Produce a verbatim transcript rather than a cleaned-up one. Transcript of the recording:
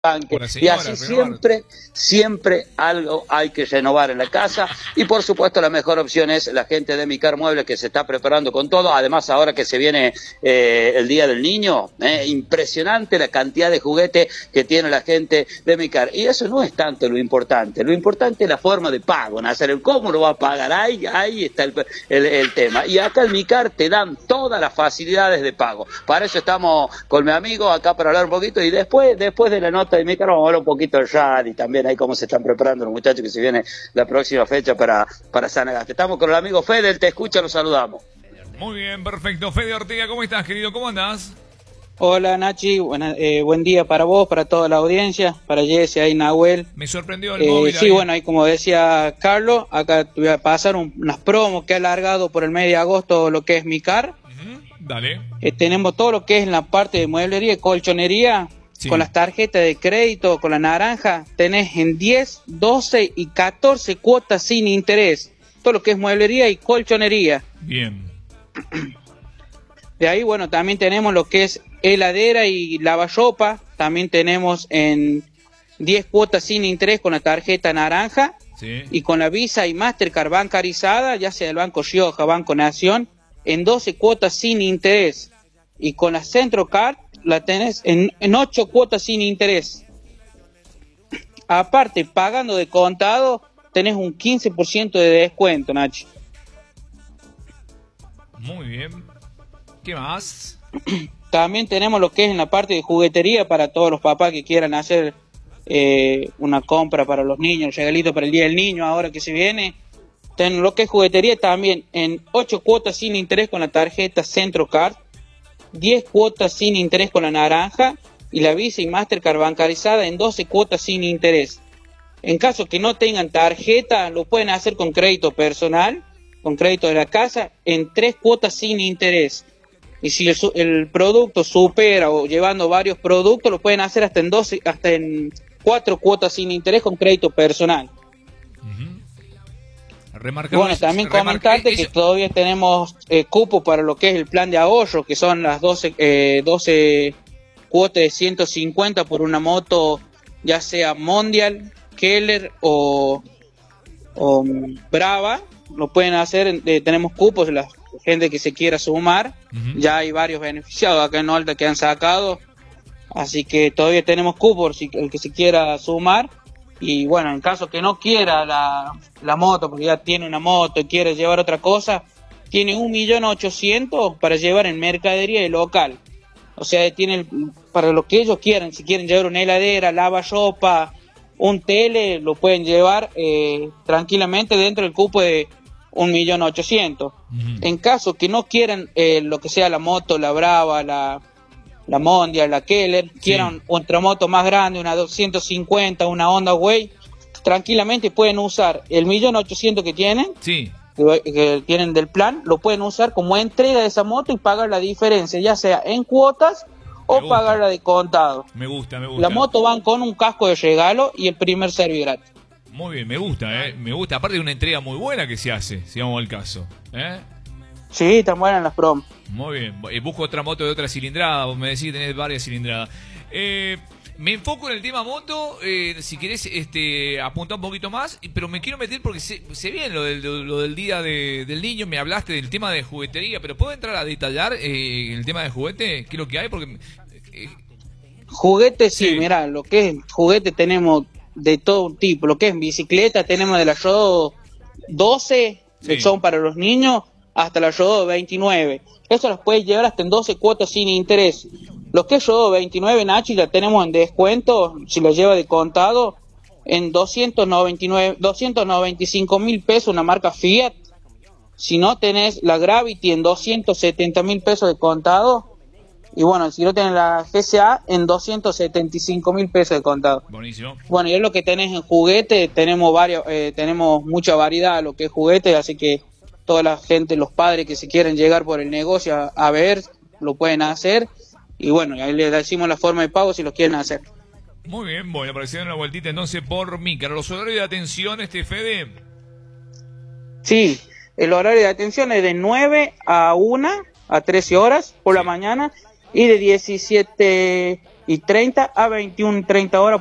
y así siempre, siempre algo hay que renovar en la casa. Y por supuesto la mejor opción es la gente de Micar Muebles, que se está preparando con todo. Además ahora que se viene eh, el Día del Niño, eh, impresionante la cantidad de juguetes que tiene la gente de Micar. Y eso no es tanto lo importante, lo importante es la forma de pago, hacer el cómo lo va a pagar, ahí, ahí está el, el, el tema. Y acá en Micar te dan todas las facilidades de pago. Para eso estamos con mi amigo acá para hablar un poquito, y después, después de la nota de Micar vamos a hablar un poquito del R A D y también ahí cómo se están preparando los muchachos que se viene la próxima fecha para, para San Agustín. Estamos con el amigo Fede, él te escucha, lo saludamos. Muy bien, perfecto. Fede Ortega, ¿cómo estás, querido? ¿Cómo andás? Hola Nachi, buena, eh, buen día para vos, para toda la audiencia, para Jesse, ahí Nahuel. Me sorprendió el eh, móvil. Sí, ahí. bueno, ahí como decía Carlos, acá te voy a pasar un, unas promos que ha alargado por el mes de agosto lo que es Micar. Uh-huh. Dale. Eh, tenemos todo lo que es en la parte de mueblería y colchonería, sí. Con las tarjetas de crédito, con la naranja, tenés en diez, doce y catorce cuotas sin interés. Todo lo que es mueblería y colchonería. Bien. De ahí, bueno, también tenemos lo que es heladera y lavarropa. También tenemos en diez cuotas sin interés con la tarjeta naranja. Sí. Y con la Visa y Mastercard bancarizada, ya sea el Banco Rioja, Banco Nación, en doce cuotas sin interés. Y con la Centrocard la tenés en, en ocho cuotas sin interés. Aparte, pagando de contado, tenés un quince por ciento de descuento, Nachi. Muy bien. ¿Qué más? También tenemos lo que es en la parte de juguetería para todos los papás que quieran hacer eh, una compra para los niños, un regalito para el Día del Niño ahora que se viene. Tenemos lo que es juguetería también en ocho cuotas sin interés con la tarjeta Centrocard, diez cuotas sin interés con la naranja y la Visa y Mastercard bancarizada en doce cuotas sin interés. En caso que no tengan tarjeta, lo pueden hacer con crédito personal, con crédito de la casa, en tres cuotas sin interés. Y si el, el producto supera o llevando varios productos, lo pueden hacer hasta en doce, hasta en cuatro cuotas sin interés con crédito personal. Uh-huh. Bueno, también comentarte que todavía tenemos eh, cupo para lo que es el plan de ahorro, que son las doce, eh, doce cuotas de ciento cincuenta por una moto, ya sea Mondial, Keller o, o Brava. Lo pueden hacer, eh, tenemos cupos, la gente que se quiera sumar. Uh-huh. Ya hay varios beneficiados acá en Olta que han sacado, así que todavía tenemos cupos si el que se quiera sumar. Y bueno, en caso que no quiera la, la moto, porque ya tiene una moto y quiere llevar otra cosa, tiene un millón ochocientos para llevar en mercadería y local. O sea, tiene el, para lo que ellos quieran, si quieren llevar una heladera, lavarropa, un tele, lo pueden llevar eh, tranquilamente dentro del cupo de un millón ochocientos. Uh-huh. En caso que no quieran eh, lo que sea la moto, la Brava, la, la Mondial, la Keller, sí. Quieran otra moto más grande, una doscientos cincuenta, una Honda Way, tranquilamente pueden usar el millón ochocientos que tienen, sí. que, que tienen del plan, lo pueden usar como entrega de esa moto y pagar la diferencia, ya sea en cuotas o pagarla de contado. Me gusta, me gusta. La moto van con un casco de regalo y el primer servicio gratis. Muy bien, me gusta, eh, me gusta. Aparte de una entrega muy buena que se hace, si vamos al caso, ¿eh? Sí, están buenas las promos. Muy bien, busco otra moto de otra cilindrada, vos me decís que tenés varias cilindradas. Eh, me enfoco en el tema moto, eh, si querés este, apuntar un poquito más, pero me quiero meter porque sé, sé bien lo del, lo del Día de, del Niño, me hablaste del tema de juguetería, pero ¿puedo entrar a detallar eh, el tema de juguete? ¿Qué es lo que hay? Porque eh, juguete, sí, sí, mirá, lo que es juguete tenemos de todo tipo, lo que es bicicleta tenemos de la Yodo doce, sí. Que son para los niños, hasta la Yodo veintinueve. Eso las puedes llevar hasta en doce cuotas sin interés. Lo que es Yodo veintinueve, Nachi, la tenemos en descuento, si la lleva de contado, en doscientos noventa y nueve, doscientos noventa y cinco mil pesos, una marca Fiat. Si no, tenés la Gravity en doscientos setenta mil pesos de contado. Y bueno, si no tenés la G C A, en doscientos setenta y cinco mil pesos de contado. Buenísimo. Bueno, y es lo que tenés en juguete, tenemos varios, eh, tenemos mucha variedad a lo que es juguete, así que toda la gente, los padres que se quieren llegar por el negocio a, a ver, lo pueden hacer. Y bueno, ahí les decimos la forma de pago si lo quieren hacer. Muy bien, bueno, para que se den una vueltita entonces por Micar. ¿Los horarios de atención, este Fede? Sí, el horario de atención es de nueve a una, a trece horas por sí. La mañana, y de diecisiete y treinta a veintiuno, treinta horas